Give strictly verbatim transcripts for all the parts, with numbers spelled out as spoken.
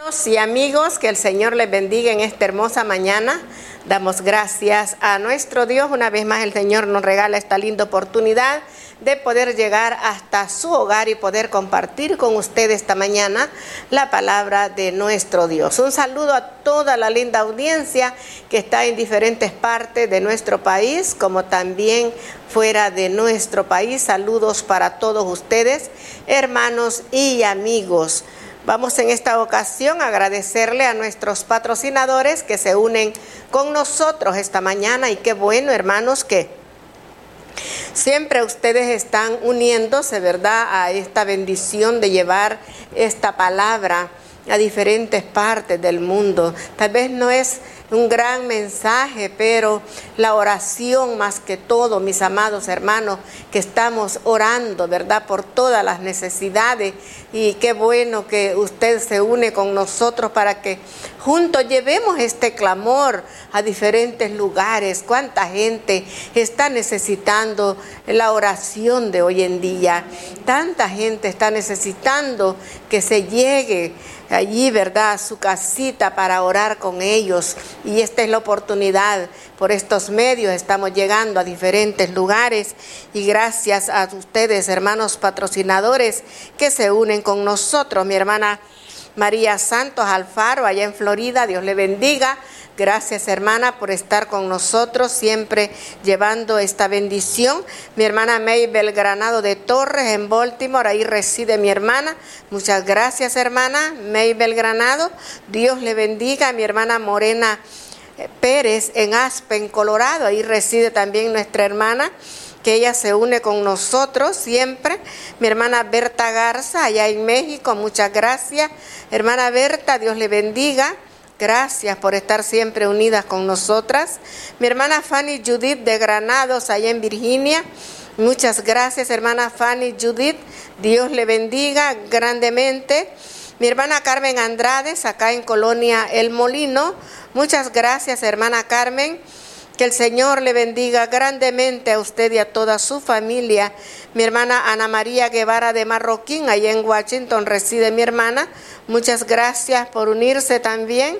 Y amigos, que el Señor les bendiga en esta hermosa mañana. Damos gracias a nuestro Dios. Una vez más el Señor nos regala esta linda oportunidad de poder llegar hasta su hogar y poder compartir con usted esta mañana la palabra de nuestro Dios. Un saludo a toda la linda audiencia que está en diferentes partes de nuestro país, como también fuera de nuestro país. Saludos para todos ustedes, hermanos y amigos. Vamos en esta ocasión a agradecerle a nuestros patrocinadores que se unen con nosotros esta mañana, y qué bueno, hermanos, que siempre ustedes están uniéndose, ¿verdad?, a esta bendición de llevar esta palabra a diferentes partes del mundo. Tal vez no es un gran mensaje, pero la oración más que todo, mis amados hermanos, que estamos orando, ¿verdad?, por todas las necesidades, y qué bueno que usted se une con nosotros para que juntos llevemos este clamor a diferentes lugares. Cuánta gente está necesitando la oración de hoy en día, tanta gente está necesitando que se llegue allí, ¿verdad?, a su casita para orar con ellos, y esta es la oportunidad. Por estos medios estamos llegando a diferentes lugares, y gracias a ustedes, hermanos patrocinadores, que se unen con nosotros. Mi hermana María Santos Alfaro, allá en Florida, Dios le bendiga. Gracias, hermana, por estar con nosotros, siempre llevando esta bendición. Mi hermana Maybel Granado de Torres, en Baltimore, ahí reside mi hermana. Muchas gracias, hermana Maybel Granado. Dios le bendiga. Mi hermana Morena Pérez, en Aspen, Colorado, ahí reside también nuestra hermana, que ella se une con nosotros siempre. Mi hermana Berta Garza, allá en México, muchas gracias. Hermana Berta, Dios le bendiga. Gracias por estar siempre unidas con nosotras. Mi hermana Fanny Judith de Granados, allá en Virginia. Muchas gracias, hermana Fanny Judith. Dios le bendiga grandemente. Mi hermana Carmen Andrades, acá en Colonia El Molino. Muchas gracias, hermana Carmen. Que el Señor le bendiga grandemente a usted y a toda su familia. Mi hermana Ana María Guevara de Marroquín, allá en Washington, reside mi hermana. Muchas gracias por unirse también.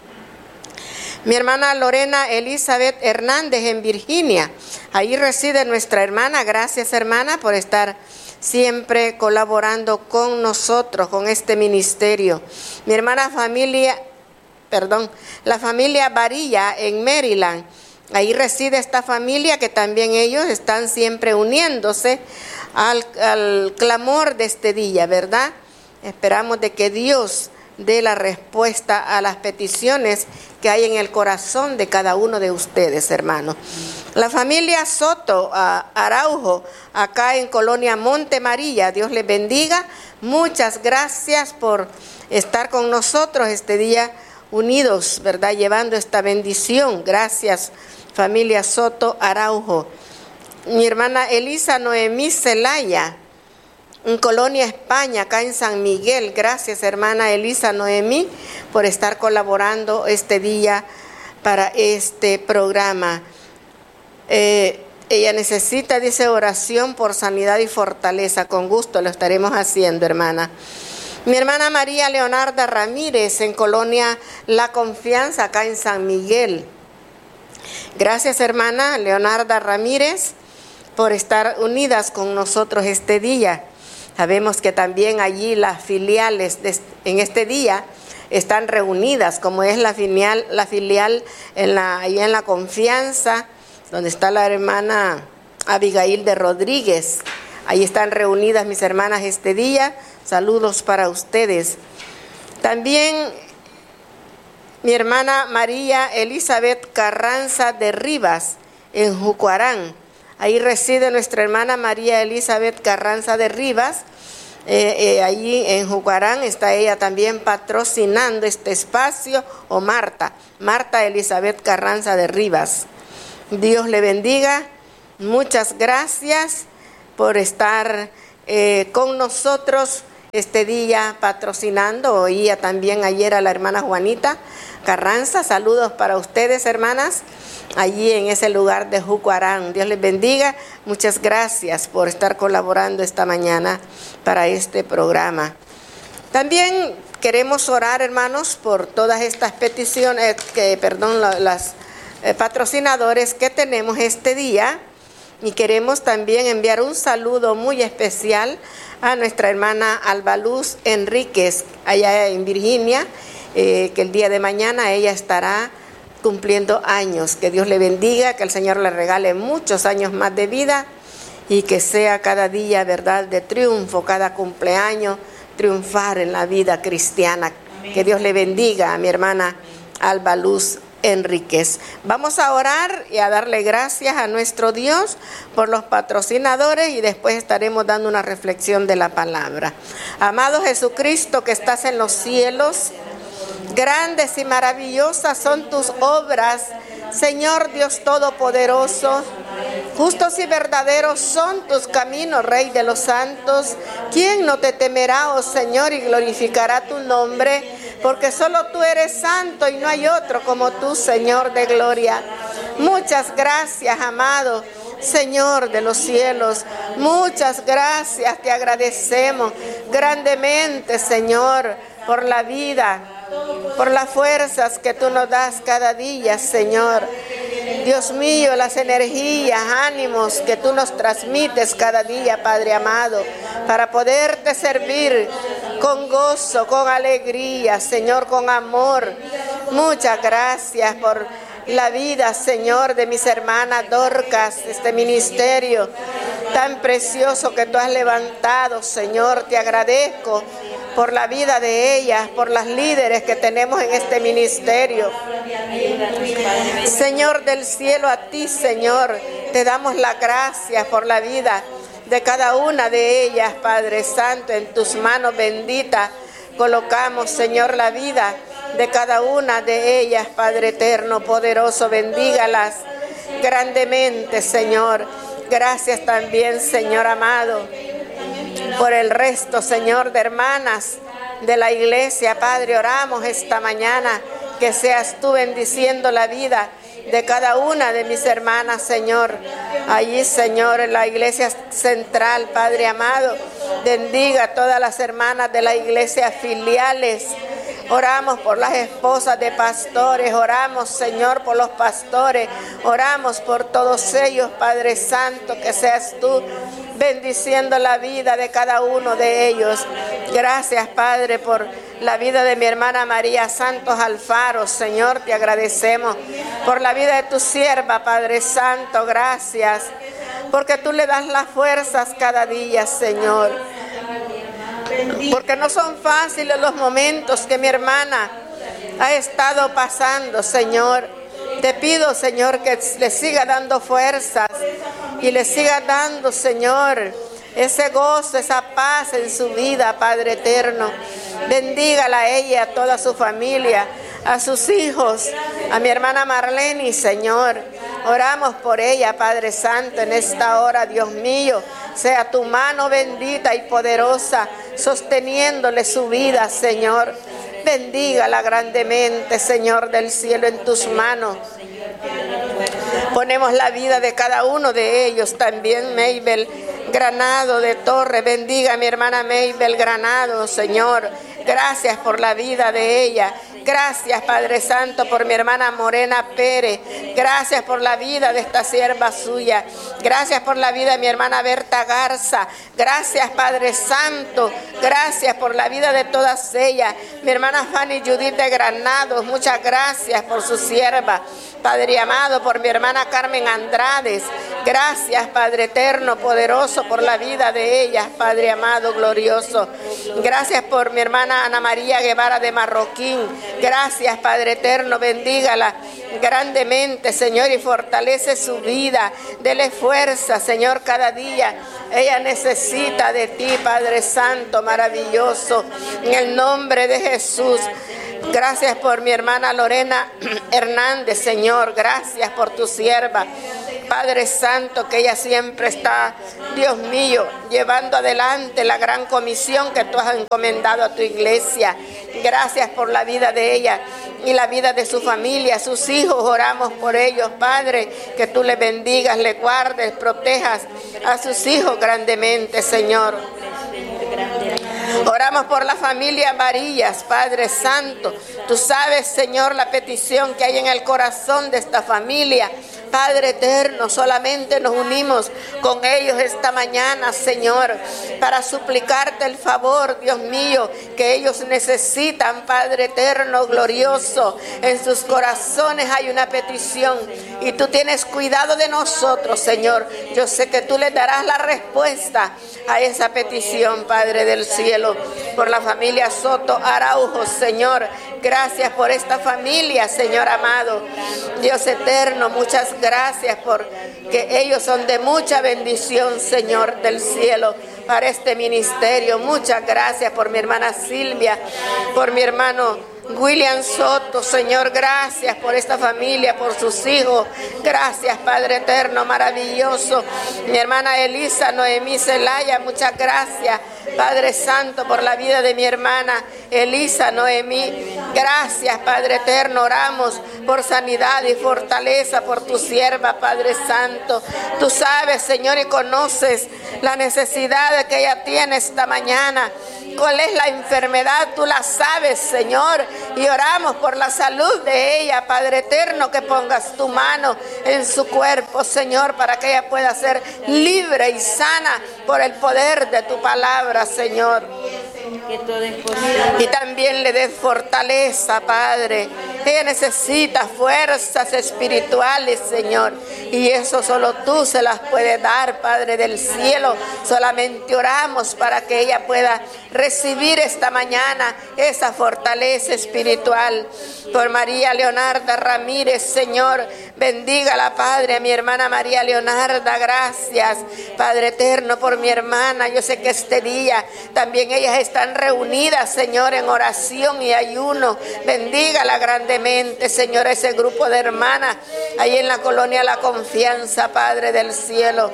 Mi hermana Lorena Elizabeth Hernández en Virginia, ahí reside nuestra hermana. Gracias, hermana, por estar siempre colaborando con nosotros, con este ministerio. Mi hermana familia, perdón, la familia Varilla en Maryland, ahí reside esta familia, que también ellos están siempre uniéndose al, al clamor de este día, ¿verdad? Esperamos de que Dios dé la respuesta a las peticiones que hay en el corazón de cada uno de ustedes, hermanos. La familia Soto uh, Araujo, acá en Colonia Monte María, Dios les bendiga. Muchas gracias por estar con nosotros este día unidos, ¿verdad?, llevando esta bendición. Gracias, familia Soto Araujo. Mi hermana Elisa Noemí Celaya, en Colonia España, acá en San Miguel. Gracias, hermana Elisa Noemí, por estar colaborando este día para este programa. Eh, ella necesita, dice, oración por sanidad y fortaleza. Con gusto lo estaremos haciendo, hermana. Mi hermana María Leonarda Ramírez, en Colonia La Confianza, acá en San Miguel. Gracias, hermana Leonarda Ramírez, por estar unidas con nosotros este día. Sabemos que también allí las filiales de, en este día están reunidas, como es la filial, la filial en la, allá en La Confianza, donde está la hermana Abigail de Rodríguez. Ahí están reunidas mis hermanas este día. Saludos para ustedes. También mi hermana María Elizabeth Carranza de Rivas, en Jucuarán. Ahí reside nuestra hermana María Elizabeth Carranza de Rivas. Eh, eh, allí en Jucuarán está ella también patrocinando este espacio, o Marta, Marta Elizabeth Carranza de Rivas. Dios le bendiga. Muchas gracias por estar eh, con nosotros este día patrocinando. Oía también ayer a la hermana Juanita Carranza. Saludos para ustedes, hermanas, allí en ese lugar de Jucuarán. Dios les bendiga. Muchas gracias por estar colaborando esta mañana para este programa. También queremos orar, hermanos, por todas estas peticiones, que, perdón, las eh, patrocinadores que tenemos este día. Y queremos también enviar un saludo muy especial a nuestra hermana Albaluz Enríquez, allá en Virginia, eh, que el día de mañana ella estará cumpliendo años. Que Dios le bendiga, que el Señor le regale muchos años más de vida y que sea cada día, verdad, de triunfo, cada cumpleaños, triunfar en la vida cristiana. Amén. Que Dios le bendiga a mi hermana Albaluz Enríquez. Vamos a orar y a darle gracias a nuestro Dios por los patrocinadores y después estaremos dando una reflexión de la palabra. Amado Jesucristo, que estás en los cielos, grandes y maravillosas son tus obras, Señor Dios Todopoderoso. Justos y verdaderos son tus caminos, Rey de los santos. ¿Quién no te temerá, oh Señor, y glorificará tu nombre? Porque solo tú eres santo y no hay otro como tú, Señor de gloria. Muchas gracias, amado Señor de los cielos. Muchas gracias, te agradecemos grandemente, Señor, por la vida, por las fuerzas que tú nos das cada día, Señor. Dios mío, las energías, ánimos que tú nos transmites cada día, Padre amado, para poderte servir con gozo, con alegría, Señor, con amor. Muchas gracias por la vida, Señor, de mis hermanas Dorcas, este ministerio tan precioso que tú has levantado, Señor. Te agradezco por la vida de ellas, por las líderes que tenemos en este ministerio. Señor del cielo, a ti, Señor, te damos las gracias por la vida de cada una de ellas, Padre Santo. En tus manos benditas colocamos, Señor, la vida de cada una de ellas, Padre eterno, poderoso. Bendígalas grandemente, Señor. Gracias también, Señor amado, por el resto, Señor, de hermanas de la iglesia. Padre, oramos esta mañana que seas tú bendiciendo la vida de cada una de mis hermanas, Señor. Allí, Señor, en la iglesia central, Padre amado, bendiga a todas las hermanas de la iglesia filiales. Oramos por las esposas de pastores, oramos, Señor, por los pastores, oramos por todos ellos, Padre Santo, que seas tú bendiciendo la vida de cada uno de ellos. Gracias, Padre, por la vida de mi hermana María Santos Alfaro. Señor, te agradecemos por la vida de tu sierva, Padre Santo. Gracias, porque tú le das las fuerzas cada día, Señor. Porque no son fáciles los momentos que mi hermana ha estado pasando, Señor. Te pido, Señor, que le siga dando fuerzas y le siga dando, Señor, ese gozo, esa paz en su vida, Padre eterno. Bendígala a ella, a toda su familia, a sus hijos, a mi hermana Marlene, Señor. Oramos por ella, Padre Santo, en esta hora, Dios mío. Sea tu mano bendita y poderosa sosteniéndole su vida, Señor. Bendígala grandemente, Señor del cielo, en tus manos. Ponemos la vida de cada uno de ellos, también Maybel Granado de Torre. Bendiga a mi hermana Maybel Granado, Señor. Gracias por la vida de ella. Gracias, Padre Santo, por mi hermana Morena Pérez. Gracias por la vida de esta sierva suya. Gracias por la vida de mi hermana Berta Garza. Gracias, Padre Santo. Gracias por la vida de todas ellas. Mi hermana Fanny Judith de Granados. Muchas gracias por su sierva. Padre amado, por mi hermana Carmen Andrades. Gracias, Padre eterno, poderoso, por la vida de ellas, Padre amado, glorioso. Gracias por mi hermana Ana María Guevara de Marroquín. Gracias, Padre eterno, bendígala grandemente, Señor, y fortalece su vida. Dele fuerza, Señor, cada día. Ella necesita de ti, Padre Santo, maravilloso. En el nombre de Jesús. Gracias por mi hermana Lorena Hernández, Señor. Gracias por tu sierva, Padre Santo, que ella siempre está, Dios mío, llevando adelante la gran comisión que tú has encomendado a tu iglesia. Gracias por la vida de ella y la vida de su familia, sus hijos. Oramos por ellos, Padre, que tú les bendigas, les guardes, protejas a sus hijos grandemente, Señor. Oramos por la familia Varillas, Padre Santo. Tú sabes, Señor, la petición que hay en el corazón de esta familia. Padre eterno, solamente nos unimos con ellos esta mañana, Señor, para suplicarte el favor, Dios mío, que ellos necesitan, Padre eterno, glorioso. En sus corazones hay una petición y tú tienes cuidado de nosotros, Señor. Yo sé que tú les darás la respuesta a esa petición, Padre del cielo. Por la familia Soto Araujo, Señor, gracias por esta familia, Señor amado. Dios eterno, muchas gracias porque ellos son de mucha bendición, Señor del cielo, para este ministerio. Muchas gracias por mi hermana Silvia, por mi hermano William Soto, Señor, gracias por esta familia, por sus hijos. Gracias, Padre eterno, maravilloso. Mi hermana Elisa Noemí Zelaya, muchas gracias, Padre Santo, por la vida de mi hermana Elisa Noemí. Gracias, Padre eterno, oramos por sanidad y fortaleza por tu sierva, Padre Santo. Tú sabes, Señor, y conoces la necesidad que ella tiene esta mañana. ¿Cuál es la enfermedad? Tú la sabes, Señor, y oramos por la salud de ella, Padre eterno, que pongas tu mano en su cuerpo, Señor, para que ella pueda ser libre y sana por el poder de tu palabra, Señor. Y también le des fortaleza, Padre. Ella necesita fuerzas espirituales, Señor, y eso solo tú se las puedes dar, Padre del cielo. Solamente oramos para que ella pueda recibir esta mañana esa fortaleza espiritual. Por María Leonarda Ramírez, Señor, bendígala, Padre, a mi hermana María Leonarda. Gracias, Padre eterno, por mi hermana. Yo sé que este día también ellas están reunidas, Señor, en oración y ayuno. Bendígala grandemente, Señor, ese grupo de hermanas ahí en la colonia La Confianza, Padre del cielo.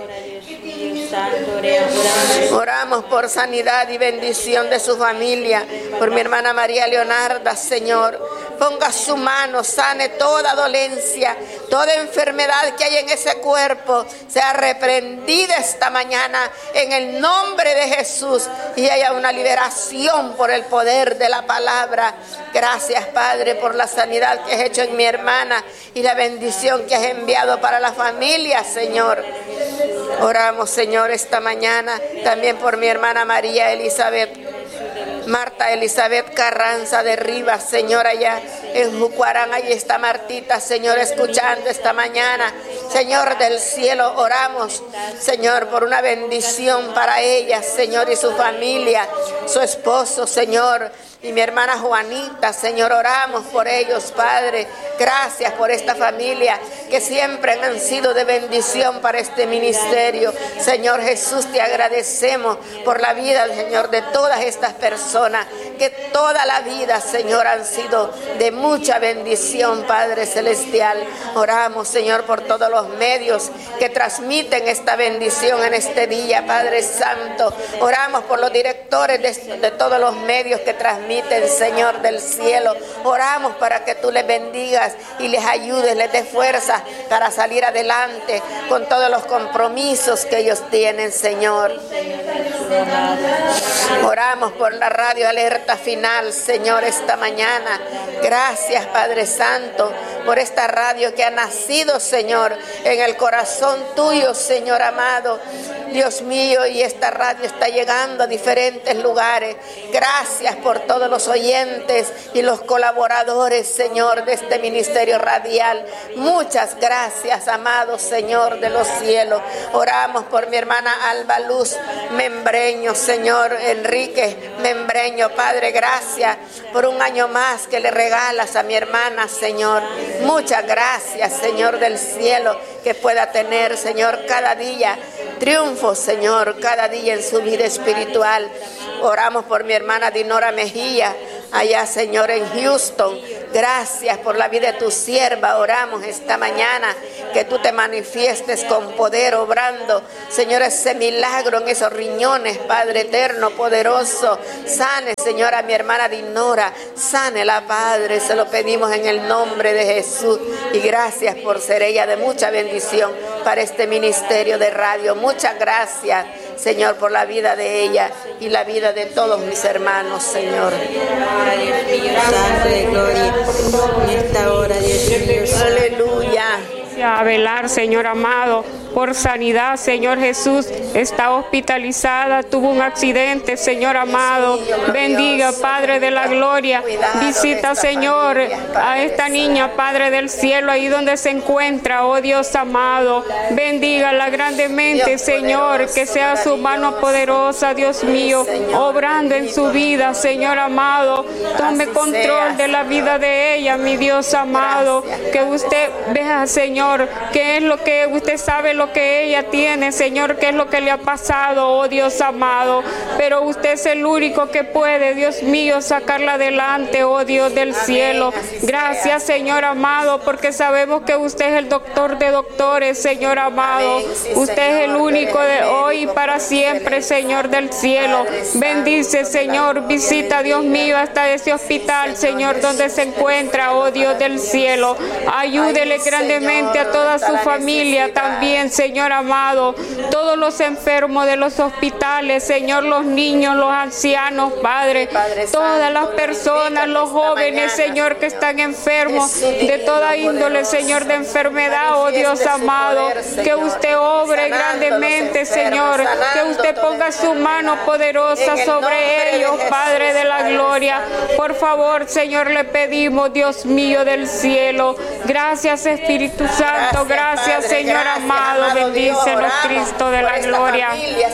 Oramos por sanidad y bendición de su familia, por mi hermana María Leonarda, Señor. Ponga su mano, sane toda dolencia, toda enfermedad que hay en ese cuerpo, sea reprendida esta mañana en el nombre de Jesús y haya una liberación por el poder de la palabra. Gracias, Padre, por la sanidad que has hecho en mi hermana y la bendición que has enviado para la familia, Señor. Oramos, Señor, esta mañana también por mi hermana María Elizabeth, Marta Elizabeth Carranza de Rivas, Señor, allá en Jucuarán. Ahí está Martita, Señor, escuchando esta mañana. Señor del cielo, oramos, Señor, por una bendición para ella, Señor, y su familia, su esposo, Señor, y mi hermana Juanita, Señor, oramos por ellos, Padre. Gracias por esta familia que siempre han sido de bendición para este ministerio. Señor Jesús, te agradecemos por la vida, Señor, de todas estas personas, que toda la vida, Señor, han sido de mucha bendición, Padre celestial. Oramos, Señor, por todos los medios que transmiten esta bendición en este día, Padre Santo. Oramos por los directores de, de todos los medios que transmiten, Señor del cielo. Oramos para que tú les bendigas y les ayudes, les des fuerza para salir adelante con todos los compromisos que ellos tienen, Señor. Oramos por la radio Alerta Final, Señor, esta mañana. Gracias, Padre Santo, por esta radio que ha nacido, Señor, en el corazón tuyo, Señor amado. Dios mío, y esta radio está llegando a diferentes lugares. Gracias por todos los oyentes y los colaboradores, Señor, de este ministerio radial. Muchas gracias, amado Señor de los cielos. Oramos por mi hermana Alba Luz Membreño, Señor Enrique Membreño. Padre, gracias por un año más que le regalas a mi hermana, Señor. Muchas gracias, Señor del cielo, que pueda tener, Señor, cada día triunfo, Señor, cada día en su vida espiritual. Oramos por mi hermana Dinora Mejía, allá, Señor, en Houston. Gracias por la vida de tu sierva. Oramos esta mañana que tú te manifiestes con poder, obrando, Señor, ese milagro en esos riñones, Padre eterno, poderoso. Sane, Señor, a mi hermana Dinora. Sánela, Padre. Se lo pedimos en el nombre de Jesús. Y gracias por ser ella de mucha bendición para este ministerio de radio. Muchas gracias, Señor, por la vida de ella y la vida de todos mis hermanos, Señor. Dios mío, santo de gloria, en esta hora, Dios mío, aleluya. A velar, Señor amado, por sanidad, Señor Jesús, está hospitalizada, tuvo un accidente, Señor amado, bendiga, Padre de la gloria, visita, Señor, a esta niña, Padre del cielo, ahí donde se encuentra, oh Dios amado, bendígala grandemente, Señor, que sea su mano poderosa, Dios mío, obrando en su vida, Señor amado, tome control de la vida de ella, mi Dios amado, que usted vea, Señor, qué es lo que usted sabe, lo que ella tiene, Señor, qué es lo que le ha pasado, oh Dios amado, pero usted es el único que puede, Dios mío, sacarla adelante, oh Dios del cielo. Gracias, Señor amado, porque sabemos que usted es el doctor de doctores, Señor amado, usted es el único de hoy y para siempre, Señor del cielo. Bendice, Señor, visita, Dios mío, hasta ese hospital, Señor, donde se encuentra, oh Dios del cielo. Ayúdele grandemente a toda su familia también, Señor amado, todos los enfermos de los hospitales, Señor, los niños, los ancianos, Padre, todas las personas, los jóvenes, Señor, que están enfermos de toda índole, Señor, de enfermedad, oh Dios amado, que usted obre grandemente, Señor, que usted ponga su mano poderosa sobre ellos, Padre de la gloria. Por favor, Señor, le pedimos, Dios mío del cielo, gracias, Espíritu Santo, gracias, Señor amado, bendícenos, Cristo de la gloria.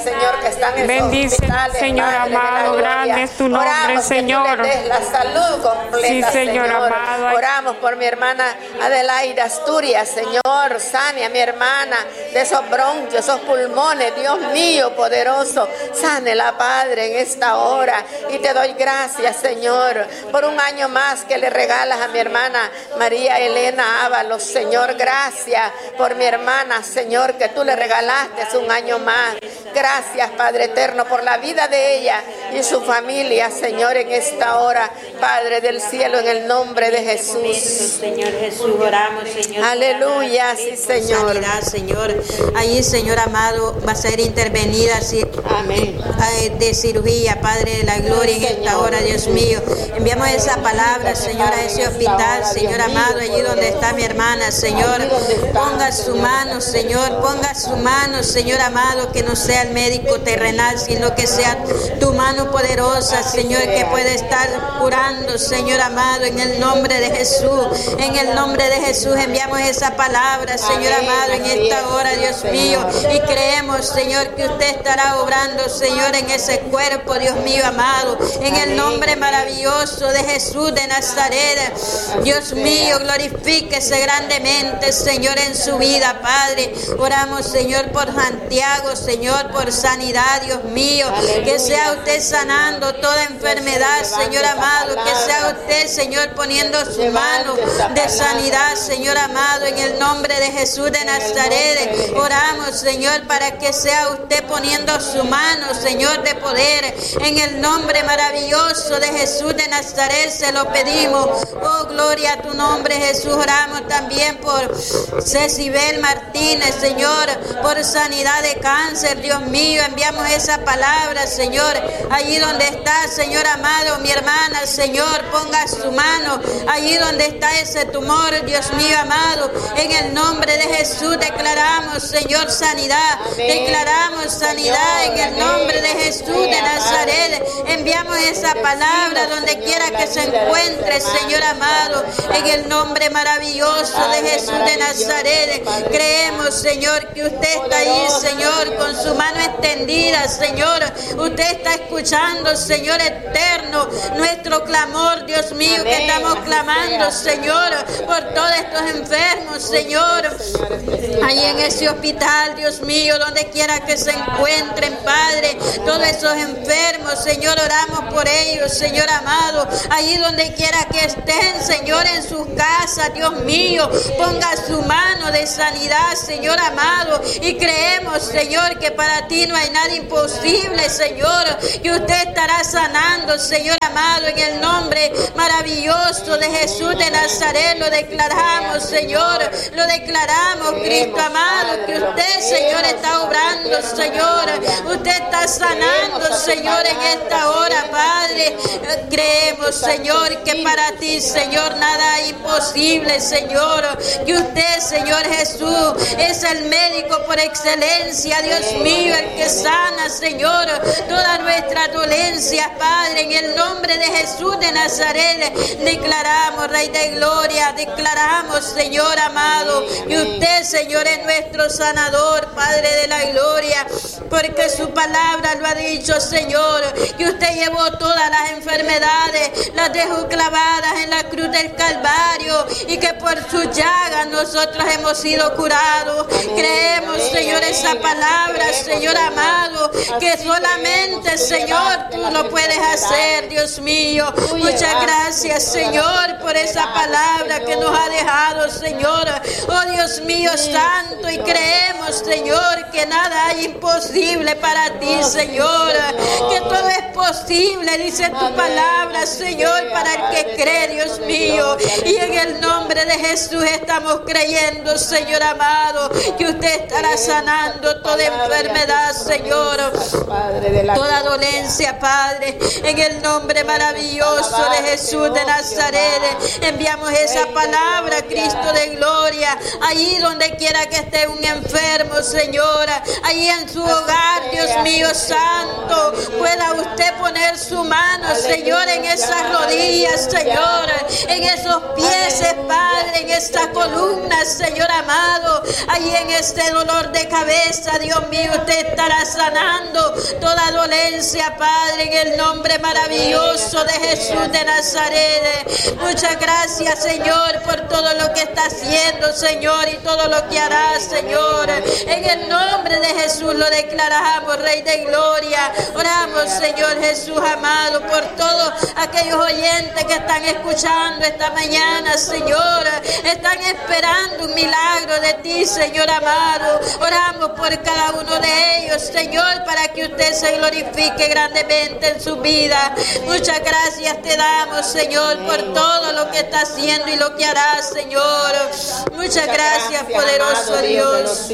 Bendice, Señor amado, grande es tu nombre, Señor. La salud completa, sí, Señor amado. Oramos por mi hermana Adelaida Asturias, Señor, sane a mi hermana de esos bronquios, esos pulmones, Dios mío, poderoso, sánela, Padre, en esta hora. Y te doy gracias, Señor, por un año más que le regalas a mi hermana María Elena Ábalos, Señor, gracias por mi hermana, Señor, que tú le regalaste un año más. Gracias, Padre eterno, por la vida de ella y su familia, Señor, en esta hora, Padre del cielo, en el nombre de Jesús. Señor Jesús, oramos, Señor. Aleluya, sí, Señor. Sanidad, Señor. Allí, Señor amado, va a ser intervenida Amén. de cirugía, Padre de la gloria, en esta hora, Dios mío. Enviamos esa palabra, Señor, a ese hospital, Señor amado, allí donde está mi hermana, Señor. Ponga su mano, Señor, ponga su mano, Señor amado, que no sea el médico terrenal, sino que sea tu mano poderosa, Señor, que puede estar curando, Señor amado, en el nombre de Jesús. En el nombre de Jesús enviamos esa palabra, Señor amado, en esta hora, Dios mío, y creemos, Señor, que usted estará obrando, Señor, en ese cuerpo, Dios mío amado, en el nombre maravilloso de Jesús de Nazaret. Dios mío, glorifíquese grandemente, Señor, en su vida, Padre. Oramos, Señor, por Santiago, Señor, por sanidad, Dios mío, que sea usted sanando toda enfermedad, Señor amado, que sea usted, Señor, poniendo su mano de sanidad, Señor amado, en el nombre de Jesús de Nazaret. Oramos, Señor, para que sea usted poniendo su mano, Señor, de poder, en el nombre maravilloso de Jesús de Nazaret se lo pedimos. Oh, gloria a tu nombre, Jesús. Oramos también por Cecibel Martínez, Señor, por sanidad de cáncer, Dios mío, enviamos esa palabra, Señor, allí donde está, Señor amado, mi hermana, Señor, ponga su mano, allí donde está ese tumor, Dios mío amado, en el nombre de Jesús declaramos, Señor, sanidad, declaramos sanidad en el nombre de Jesús de Nazaret, enviamos esa palabra donde quiera que se encuentre, Señor amado, en el nombre maravilloso de Jesús de Nazaret. Creemos, Señor, que usted está ahí, Señor, con su mano extendida, Señor. Usted está escuchando, Señor eterno, nuestro clamor, Dios mío, que estamos clamando, Señor, por todos estos enfermos, Señor, ahí en ese hospital, Dios mío, donde quiera que se encuentren, Padre, todos esos enfermos, Señor, oramos por ellos, Señor amado, allí donde quiera que estén, Señor, en sus casas, Dios mío, ponga su mano de sanidad, Señor amado, y creemos, Señor, que para ti no hay nada imposible, Señor, que usted estará sanando, Señor amado, en el nombre maravilloso maravilloso de Jesús de Nazaret. Lo declaramos, Señor, lo declaramos, Cristo amado, que usted, Señor, está obrando, Señor, usted está sanando, Señor, en esta hora, Padre. Creemos, Señor, que para ti, Señor, nada es imposible, Señor, que usted, Señor Jesús, es el médico por excelencia, Dios mío, el que sana, Señor, toda nuestra dolencia, Padre, en el nombre de Jesús de Nazaret. Declaramos, Rey de Gloria, declaramos, Señor amado, que usted, Señor, es nuestro sanador, Padre de la Gloria, porque su palabra lo ha dicho, Señor, que usted llevó todas las enfermedades, las dejó clavadas en la cruz del Calvario, y que por su llaga nosotros hemos sido curados. Creemos, Señor, esa palabra, Señor amado, que solamente, Señor, tú lo puedes hacer, Dios mío. Muchas gracias, Señor, por esa palabra que nos ha dejado, Señor. Oh Dios mío santo, y creemos, Señor, que nada hay imposible para ti, Señor, que todo es posible, dice tu palabra, Señor, para el que cree, Dios mío. Y en el nombre de Jesús estamos creyendo, Señor amado, que usted estará sanando toda enfermedad, Señor, toda dolencia, Padre, en el nombre maravilloso de Jesús de Nazaret. Enviamos esa palabra, Cristo de gloria, allí donde quiera que esté un enfermo, Señora, allí en su hogar, Dios mío santo, pueda usted poner su mano, Señor, en esas rodillas, Señor, en esos pies, Padre, en esta columna, Señor amado, allí en este dolor de cabeza, Dios mío, usted estará sanando toda dolencia, Padre, en el nombre maravilloso de Jesús de Nazaret. Muchas gracias, Señor, por todo lo que está haciendo, Señor, y todo lo que hará, Señor. En el nombre de Jesús lo declaramos, Rey de Gloria. Oramos, Señor Jesús amado, por todos aquellos oyentes que están escuchando esta mañana, Señor, están esperando un milagro de ti, Señor amado. Oramos por cada uno de ellos, Señor, para que usted se glorifique grandemente en su vida. Muchas gracias te damos, Señor, por todo lo que está haciendo y lo que hará, Señor. Muchas gracias, poderoso Dios.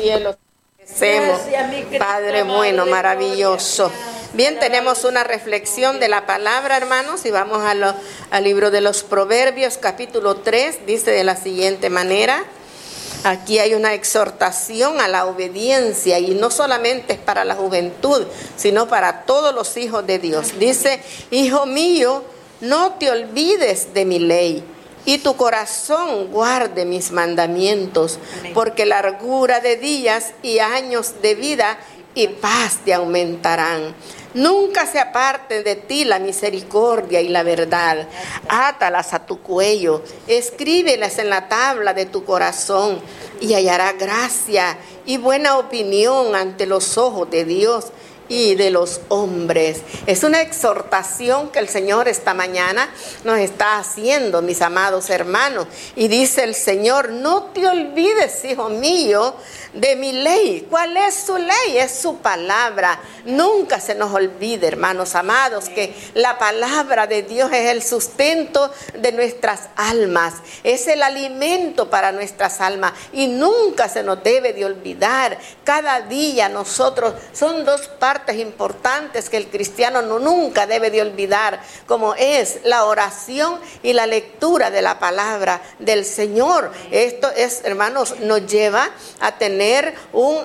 Padre bueno, maravilloso. Bien, tenemos una reflexión de la palabra, hermanos, y vamos a lo, al libro de los Proverbios, capítulo tres, dice de la siguiente manera. Aquí hay una exhortación a la obediencia, y no solamente es para la juventud, sino para todos los hijos de Dios. Dice: hijo mío, no te olvides de mi ley, y tu corazón guarde mis mandamientos, porque largura de días y años de vida y paz te aumentarán. Nunca se aparte de ti la misericordia y la verdad. Átalas a tu cuello, escríbelas en la tabla de tu corazón, y hallará gracia y buena opinión ante los ojos de Dios y de los hombres. Es una exhortación que el Señor esta mañana nos está haciendo, mis amados hermanos. Y dice el Señor: no te olvides, hijo mío, de mi ley. ¿Cuál es su ley? Es su palabra. Nunca se nos olvide, hermanos amados, que la palabra de Dios es el sustento de nuestras almas, es el alimento para nuestras almas, y nunca se nos debe de olvidar. Cada día nosotros, son dos partes importantes que el cristiano no, nunca debe de olvidar, como es la oración y la lectura de la palabra del Señor. Esto es, hermanos, nos lleva a tener un,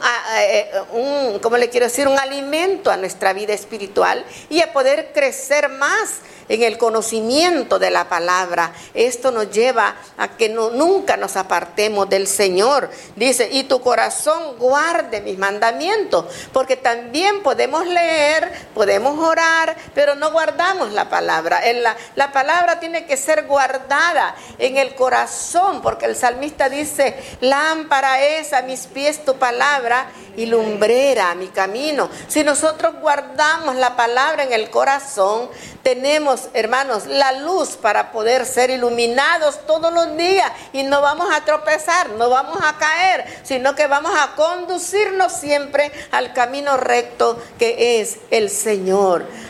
un, ¿cómo le quiero decir? Un alimento a nuestra vida espiritual, y a poder crecer más en el conocimiento de la palabra. Esto nos lleva a que no, nunca nos apartemos del Señor. Dice: y tu corazón guarde mis mandamientos, porque también podemos leer, podemos orar, pero no guardamos la palabra. En la, la palabra tiene que ser guardada en el corazón, porque el salmista dice: lámpara es a mis pies tu palabra y lumbrera a mi camino. Si nosotros guardamos la palabra en el corazón, tenemos, hermanos, la luz para poder ser iluminados todos los días, y no vamos a tropezar, no vamos a caer, sino que vamos a conducirnos siempre al camino recto que es el Señor.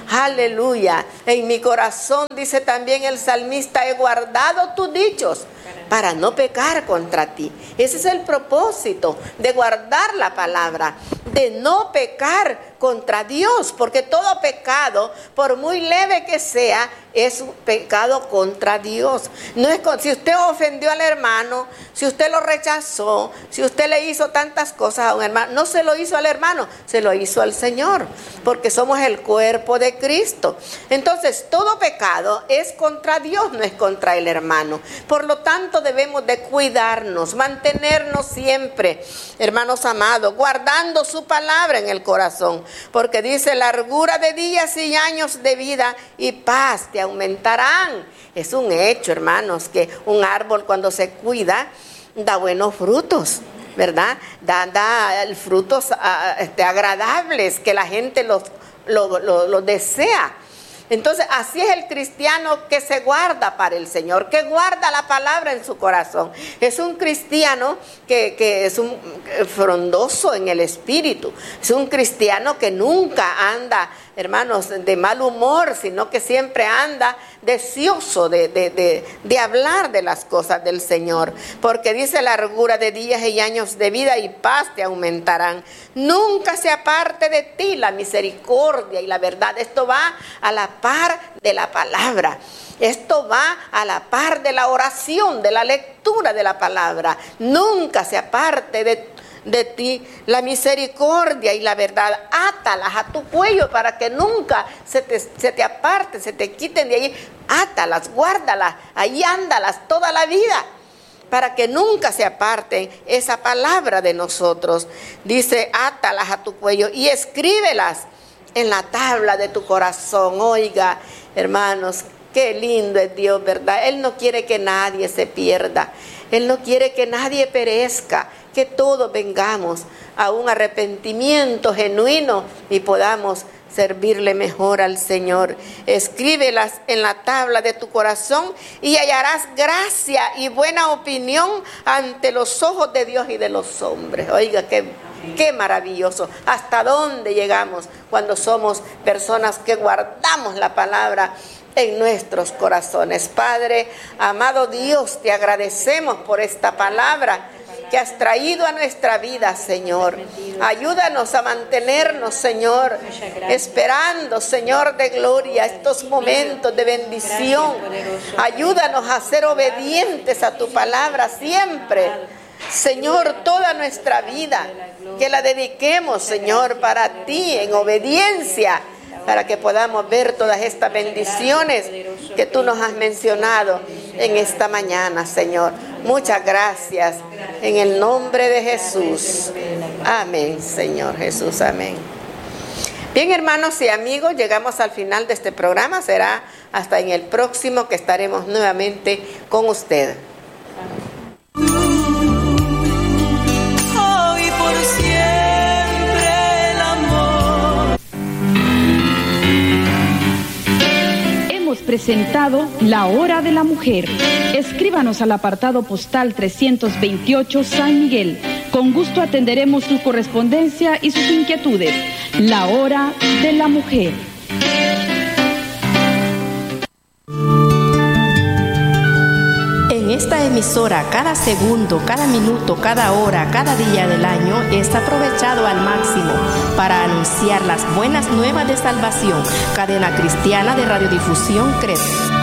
Aleluya. En mi corazón, dice también el salmista, he guardado tus dichos para no pecar contra ti. Ese es el propósito de guardar la palabra, de no pecar contra Dios, porque todo pecado, por muy leve que sea, es un pecado contra Dios. No es con, si usted ofendió al hermano, si usted lo rechazó, si usted le hizo tantas cosas a un hermano, no se lo hizo al hermano, se lo hizo al Señor, porque somos el cuerpo de Cristo. Entonces, todo pecado es contra Dios, no es contra el hermano. Por lo tanto, debemos de cuidarnos, mantenernos siempre, hermanos amados, guardando su palabra en el corazón, porque dice, largura de días y años de vida y paz te aumentarán. Es un hecho, hermanos, que un árbol cuando se cuida da buenos frutos, ¿verdad? Da, da frutos uh, este, agradables que la gente los, lo, lo, lo desea. Entonces, así es el cristiano que se guarda para el Señor, que guarda la palabra en su corazón. Es un cristiano que, que es un frondoso en el espíritu. Es un cristiano que nunca anda, hermanos, de mal humor, sino que siempre anda deseoso de, de, de, de hablar de las cosas del Señor. Porque dice, largura de días y años de vida y paz te aumentarán. Nunca se aparte de ti la misericordia y la verdad. Esto va a la par de la palabra. Esto va a la par de la oración, de la lectura de la palabra. Nunca se aparte de, de ti la misericordia y la verdad. Átalas a tu cuello para que nunca se te, se te aparte, se te quiten de ahí. Átalas, guárdalas, ahí ándalas toda la vida, para que nunca se aparten esa palabra de nosotros. Dice, átalas a tu cuello y escríbelas en la tabla de tu corazón. Oiga, hermanos, qué lindo es Dios, ¿verdad? Él no quiere que nadie se pierda. Él no quiere que nadie perezca, que todos vengamos a un arrepentimiento genuino y podamos servirle mejor al Señor. Escríbelas en la tabla de tu corazón y hallarás gracia y buena opinión ante los ojos de Dios y de los hombres. Oiga, qué, qué maravilloso. ¿Hasta dónde llegamos cuando somos personas que guardamos la palabra en nuestros corazones? Padre, amado Dios, te agradecemos por esta palabra que has traído a nuestra vida, Señor. Ayúdanos a mantenernos, Señor, esperando, Señor de gloria, estos momentos de bendición. Ayúdanos a ser obedientes a tu palabra siempre. Señor, toda nuestra vida, que la dediquemos, Señor, para ti, en obediencia, para que podamos ver todas estas bendiciones que tú nos has mencionado en esta mañana, Señor. Muchas gracias. En el nombre de Jesús. Amén, Señor Jesús. Amén. Bien, hermanos y amigos, llegamos al final de este programa. Será hasta en el próximo que estaremos nuevamente con usted. Hoy por siempre el amor. Hemos presentado La Hora de la Mujer. Escríbanos al apartado postal trescientos veintiocho San Miguel. Con gusto atenderemos su correspondencia y sus inquietudes. La Hora de la Mujer. En esta emisora, cada segundo, cada minuto, cada hora, cada día del año es aprovechado al máximo para anunciar las buenas nuevas de salvación. Cadena Cristiana de Radiodifusión C R E P.